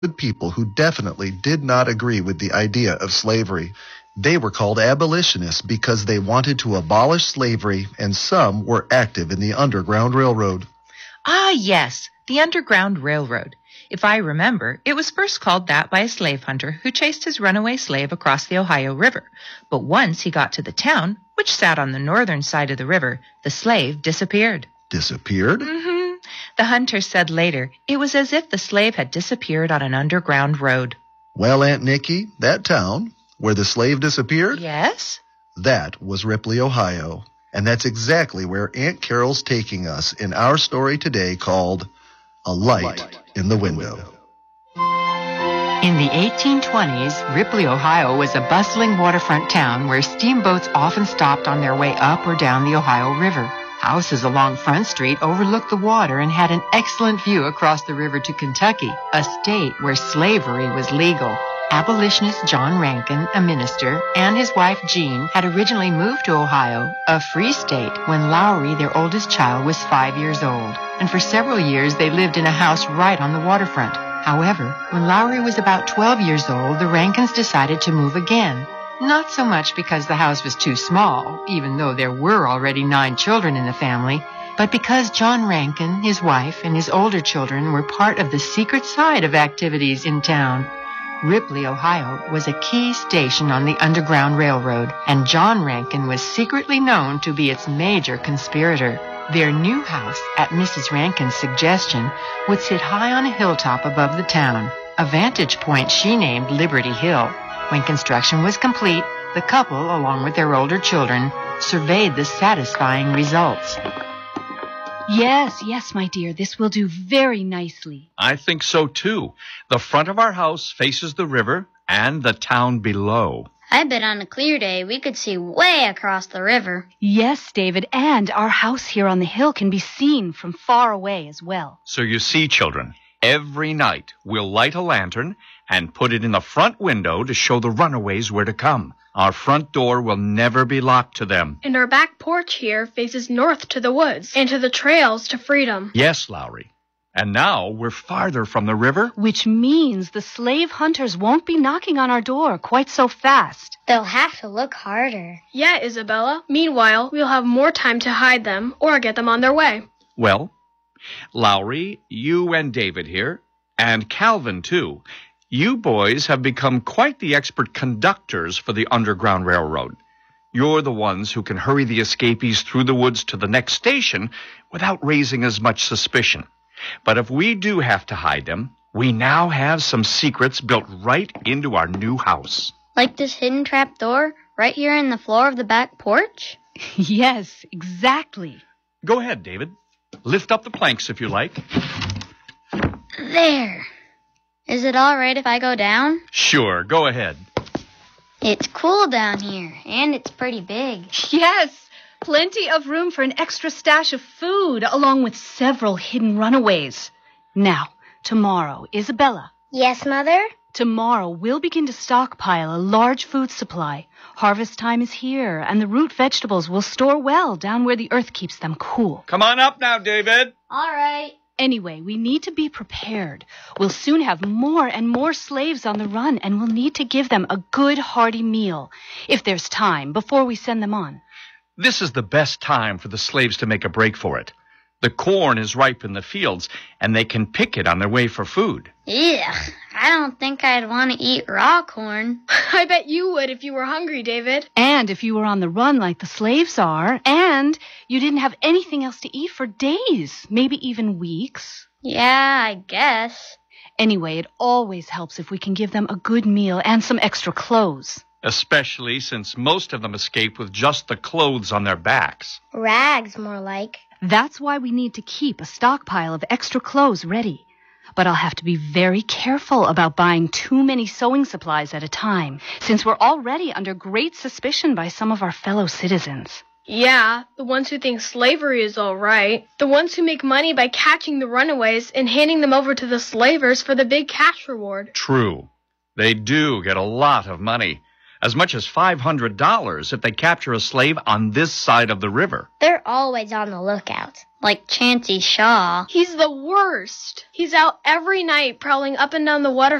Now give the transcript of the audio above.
people who definitely did not agree with the idea of slavery. They were called abolitionists because they wanted to abolish slavery, and some were active in the Underground Railroad. Ah, yes, the Underground Railroad. If I remember, it was first called that by a slave hunter who chased his runaway slave across the Ohio River. But once he got to the town, which sat on the northern side of the river, the slave disappeared. Disappeared? Mm-hmm. The hunter said later it was as if the slave had disappeared on an underground road. Well, Aunt Nikki, that town where the slave disappeared? Yes? That was Ripley, Ohio. And that's exactly where Aunt Carol's taking us in our story today called A Light in the Window. In the 1820s, Ripley, Ohio was a bustling waterfront town where steamboats often stopped on their way up or down the Ohio River. Houses along Front Street overlooked the water and had an excellent view across the river to Kentucky, a state where slavery was legal. Abolitionist John Rankin, a minister, and his wife Jean had originally moved to Ohio, a free state, when Lowry, their oldest child, was 5 years old. And for several years they lived in a house right on the waterfront. However, when Lowry was about 12 years old, the Rankins decided to move again. Not so much because the house was too small, even though there were already 9 children in the family, but because John Rankin, his wife, and his older children were part of the secret side of activities in town. Ripley, Ohio, was a key station on the Underground Railroad, and John Rankin was secretly known to be its major conspirator. Their new house, at Mrs. Rankin's suggestion, would sit high on a hilltop above the town, a vantage point she named Liberty Hill. When construction was complete, the couple, along with their older children, surveyed the satisfying results. Yes, my dear, this will do very nicely. I think so, too. The front of our house faces the river and the town below. I bet on a clear day we could see way across the river. Yes, David, and our house here on the hill can be seen from far away as well. So you see, children, every night we'll light a lantern and put it in the front window to show the runaways where to come. Our front door will never be locked to them. And our back porch here faces north to the woods and to the trails to freedom. Yes, Lowry. And now we're farther from the river. Which means the slave hunters won't be knocking on our door quite so fast. They'll have to look harder. Yeah, Isabella. Meanwhile, we'll have more time to hide them or get them on their way. Well, Lowry, you and David here, and Calvin, too. You boys have become quite the expert conductors for the Underground Railroad. You're the ones who can hurry the escapees through the woods to the next station without raising as much suspicion. But if we do have to hide them, we now have some secrets built right into our new house. Like this hidden trap door right here in the floor of the back porch? Yes, exactly. Go ahead, David. Lift up the planks if you like. There. Is it all right if I go down? Sure, go ahead. It's cool down here, and it's pretty big. Yes, plenty of room for an extra stash of food, along with several hidden runaways. Now, tomorrow, Isabella. Yes, Mother? Tomorrow, we'll begin to stockpile a large food supply. Harvest time is here, and the root vegetables will store well down where the earth keeps them cool. Come on up now, David. All right. Anyway, we need to be prepared. We'll soon have more and more slaves on the run, and we'll need to give them a good, hearty meal, if there's time, before we send them on. This is the best time for the slaves to make a break for it. The corn is ripe in the fields, and they can pick it on their way for food. Ugh, I don't think I'd want to eat raw corn. I bet you would if you were hungry, David. And if you were on the run like the slaves are, and you didn't have anything else to eat for days, maybe even weeks. Yeah, I guess. Anyway, it always helps if we can give them a good meal and some extra clothes. Especially since most of them escape with just the clothes on their backs. Rags, more like. That's why we need to keep a stockpile of extra clothes ready. But I'll have to be very careful about buying too many sewing supplies at a time, since we're already under great suspicion by some of our fellow citizens. Yeah, the ones who think slavery is all right. The ones who make money by catching the runaways and handing them over to the slavers for the big cash reward. True. They do get a lot of money, as much as $500 if they capture a slave on this side of the river. They're always on the lookout. Like Chancey Shaw. He's the worst. He's out every night prowling up and down the water